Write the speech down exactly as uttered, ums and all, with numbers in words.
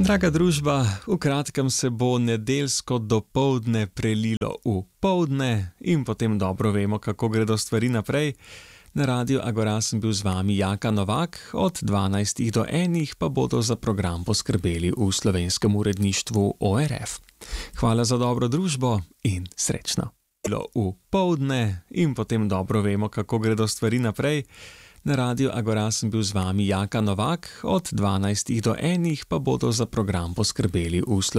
Draga družba, v kratkem se bo nedeljsko dopoldne prelilo v poldne in potem dobro vemo, kako gredo stvari naprej. Na Radiu Agora sem bil z vami Jaka Novak, od dvanajstih do enih pa bodo za program poskrbeli v slovenskem uredništvu O R F. Hvala za dobro družbo in srečno. V poldne in potem dobro vemo, kako gredo stvari naprej. Na Radiu Agora sem bil z vami Jaka Novak, od dvanajstih do enih pa bodo za program poskrbeli v slovenskem